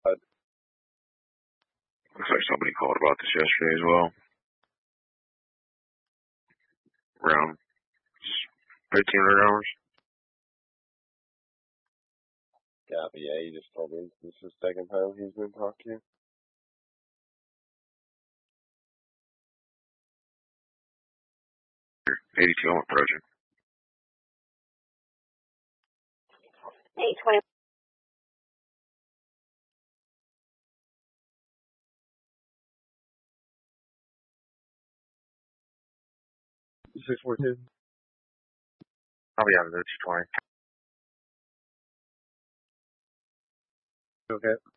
Looks like somebody called about this yesterday as well. Around 1,500 hours. Copy, yeah, he just told me this is the second time he's been talked to. You're 82 on approaching. 820. Six 42. I'll be out of there 220. Okay.